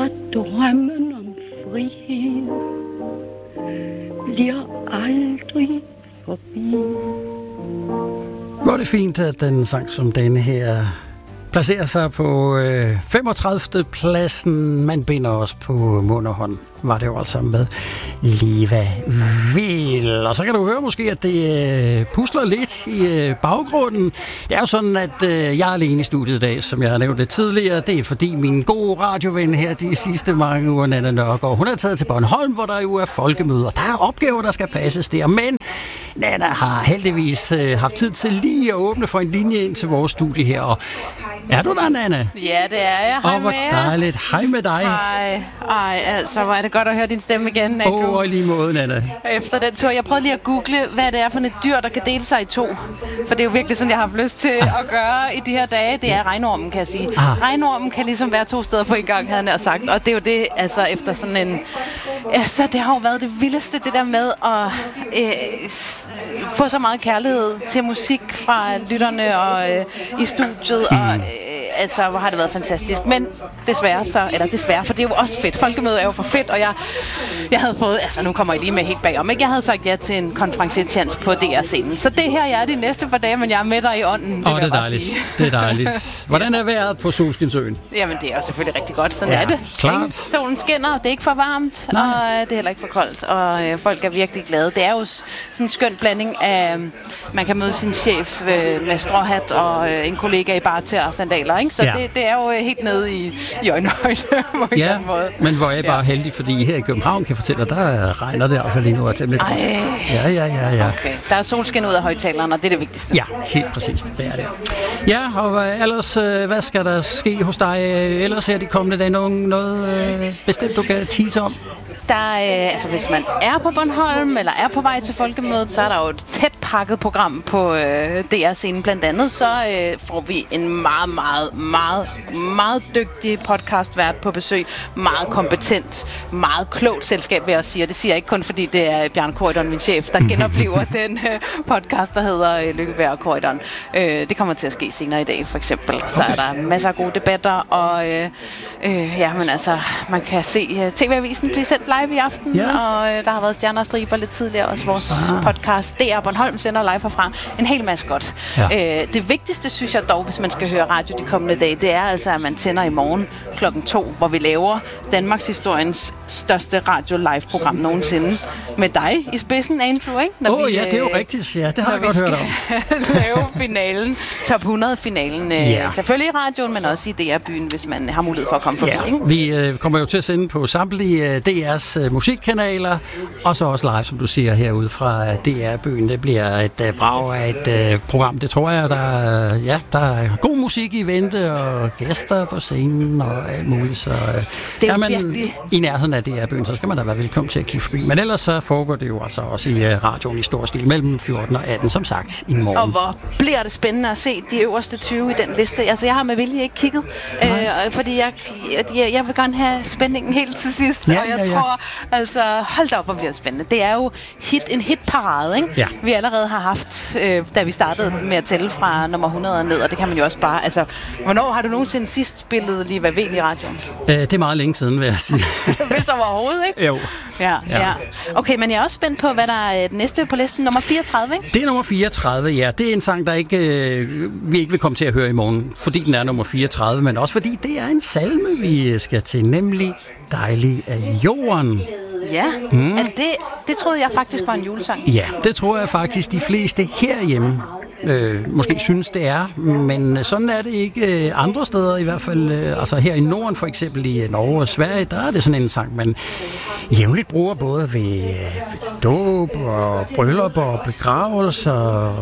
og drømmen om frihed bliver aldrig forbi. Hvor er det fint, at den sang som denne her placerer sig på 35. pladsen. Man binder os på mund og hånd. Var det jo altså med Liva Vil. Og så kan du høre måske, at det pusler lidt i baggrunden. Det er jo sådan, at jeg er alene i studiet i dag, som jeg har nævnt lidt tidligere. Det er fordi min gode radioven her de sidste mange uger, Nanna Nørgaard, hun er taget til Bornholm, hvor der jo er folkemøder. Der er opgaver, der skal passes der. Men Nanna har heldigvis haft tid til lige at åbne for en linje ind til vores studie her. Og er du der, Nanna? Ja, det er jeg. Hej hvor dejligt. Hej med dig. Hej, altså, hvor er det godt at høre din stemme igen. Og i lige måde, Nanna. Efter den tur. Jeg prøvede lige at google, hvad det er for et dyr, der kan dele sig i to. For det er jo virkelig sådan, jeg har haft lyst til at gøre i de her dage. Det er regnormen, kan jeg sige. Regnormen kan ligesom være 2 steder på en gang, havde jeg sagt. Og det er jo det, altså efter sådan en... Altså, det har jo været det vildeste, det der med at få så meget kærlighed til musik fra lytterne og i studiet. Og altså, hvor har det været fantastisk. Men desværre, for det er jo også fedt. Folkemødet er jo for fedt, og jeg havde fået, altså nu kommer jeg lige med helt bagom, ikke? Jeg havde sagt ja til en konferencietjans på DR-scenen. Så det her, jeg er de næste par dage, men jeg er med dig i ånden. Det er dejligt. Det er dejligt. Hvordan er vejret på Solskinsøen? Jamen, det er jo selvfølgelig rigtig godt. Sådan er det. Klart. Solen skinner, det er ikke for varmt, og det er heller ikke for koldt, og folk er virkelig glade. Det er jo sådan en skøn blanding af, man kan møde sin chef med stråhat og en kollega i barter og sandaler, ikke? Så det er jo helt nede i øjenhøjde på en eller anden måde. Men hvor jeg bare heldig, fordi her i København kan jeg fortælle, at der regner det altså lige nu temmelig godt. Ja. Okay. Der er solskin ud af højtaleren, og det er det vigtigste. Ja, helt præcist. Det er det. Ja, og ellers, hvad skal der ske hos dig ellers her de kommende dage? Noget bestemt, du kan tease om? Der altså hvis man er på Bornholm eller er på vej til folkemødet, så er der jo et tæt pakket program på DR-scenen. Blandt andet så får vi en meget dygtig podcastvært på besøg. Meget kompetent, meget klogt selskab, vil jeg sige. Og det siger jeg ikke kun, fordi det er Bjarne Corydon, min chef, der genoplever den podcast, der hedder Lykkeberg og Corydon. Det kommer til at ske senere i dag, for eksempel. Så er der masser af gode debatter, og men altså, man kan se TV-avisen blive sendt live i aften, og der har været Stjerner og Striber lidt tidligere, også vores podcast. DR Bornholm sender live herfra. En hel masse godt. Det vigtigste, synes jeg dog, hvis man skal høre radio de kommende dage, det er altså, at man tænder i morgen klokken 2, hvor vi laver Danmarks historiens største radio-live-program nogensinde. Med dig i spidsen, Andrew, ikke? Ja, det er jo rigtigt. Ja, det har jeg godt hørt om. Lave finalen, top 100-finalen. Selvfølgelig i radioen, men også i DR-byen, hvis man har mulighed for at komme forbi. Vi kommer jo til at sende på samtlige DR's musikkanaler, og så også live, som du siger, herude fra DR-byen. Det bliver et brag af et program. Det tror jeg, der er god musik i vente, og gæster på scenen, og alt muligt. Så det er virkelig... i nærheden af DR-byen, så skal man da være velkommen til at kigge forbi. Men ellers så foregår det jo altså også i radioen i stor stil mellem 14 og 18, som sagt, i morgen. Og hvor bliver det spændende at se de øverste 20 i den liste. Altså, jeg har med vilje ikke kigget, fordi jeg vil gerne have spændingen helt til sidst. Og jeg tror, altså, hold da op, hvor bliver det spændende. Det er jo en hitparade, ikke? Ja. Vi allerede har haft, da vi startede med at tælle fra nummer 100 og ned, og det kan man jo også bare, altså, hvornår har du nogensinde sidst spillet Liva Vil i radioen? Det er meget længe siden, vil jeg sige. Hvis overhovedet, ikke? Jo. Ja. Okay, men jeg er også spændt på, hvad der er det næste på listen. Nummer 34, ikke? Det er nummer 34, ja. Det er en sang, der vi ikke vil komme til at høre i morgen, fordi den er nummer 34, men også fordi det er en salme, vi skal til, nemlig Dejlig af jorden. Ja, det troede jeg faktisk var en julesang. Ja, det tror jeg faktisk de fleste herhjemme måske synes det er, men sådan er det ikke andre steder, i hvert fald altså her i Norden, for eksempel i Norge og Sverige, der er det sådan en sang, man jævnligt bruger både ved dåb og bryllup og begravelser og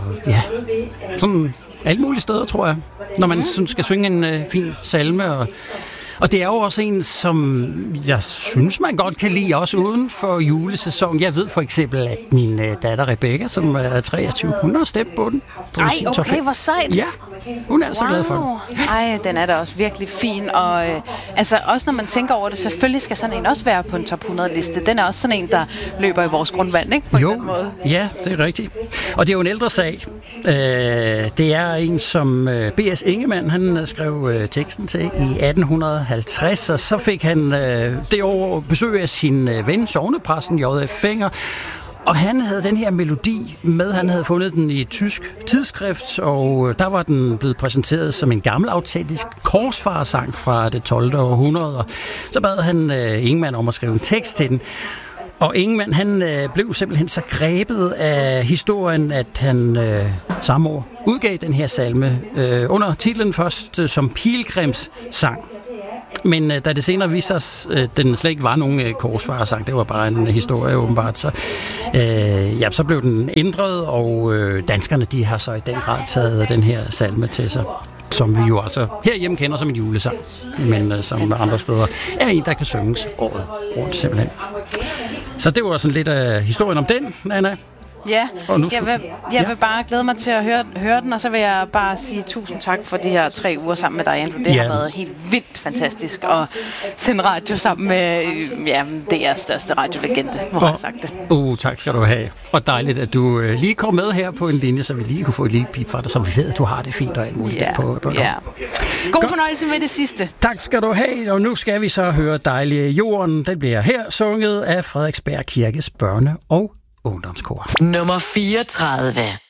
sådan alle mulige steder, tror jeg, når man skal synge en fin salme. Og det er jo også en, som jeg synes, man godt kan lide, også uden for julesæsonen. Jeg ved for eksempel, at min datter Rebecca, som er 23, hun har stemt på den. Okay, hvor sejt. Ja, hun er så glad for den. Ej, den er da også virkelig fin. Og altså, også når man tænker over det, selvfølgelig skal sådan en også være på en top 100-liste. Den er også sådan en, der løber i vores grundvand, ikke? På den måde. Ja, det er rigtigt. Og det er jo en ældre sag. Det er en, som B.S. Ingemann, han skrev teksten til i 1850. 1950, og så fik han det år besøg af sin ven, sognepræsten J.F. Fenger, og han havde den her melodi med. Han havde fundet den i et tysk tidsskrift, og der var den blevet præsenteret som en gammel autentisk korsfarersang fra det 12. århundrede. Så bad han Ingemann om at skrive en tekst til den. Og Ingemann, han blev simpelthen så grebet af historien, at han samme år udgav den her salme under titlen først som Pilgrimssang. Men da det senere viste sig, at den slet ikke var nogen korsfarersang, det var bare en historie åbenbart, så blev den ændret, og danskerne, de har så i den grad taget den her salme til sig, som vi jo altså herhjemme kender som en julesang, men som andre steder er en, der kan synges året rundt simpelthen. Så det var sådan lidt af historien om den, Anna. Ja, jeg vil bare glæde mig til at høre den, og så vil jeg bare sige tusind tak for de her 3 uger sammen med dig, Andrew. Det har været helt vildt fantastisk at sende radio sammen med DR's største radiolegende, må jeg have sagt det. Tak skal du have. Og dejligt, at du lige kom med her på en linje, så vi lige kunne få et lille pip fra dig, så vi ved, at du har det fint og alt muligt på God fornøjelse med det sidste. Tak skal du have, og nu skal vi så høre Dejlige Jorden. Den bliver her sunget af Frederiksberg Kirkes børne- og ungdomskor. Nummer 34.